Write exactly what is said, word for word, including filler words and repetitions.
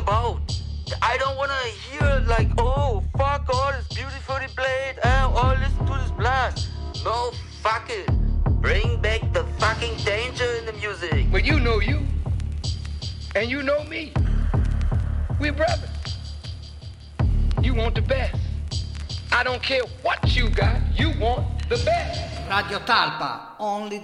about. I don't wanna hear like, oh, fuck all this beautifully played, uh, oh, listen to this blast. No, fuck it. Bring back the fucking danger in the music. But you know you, and you know me. We're brothers. You want the best. I don't care what you got, you want the best. Radio Talpa, only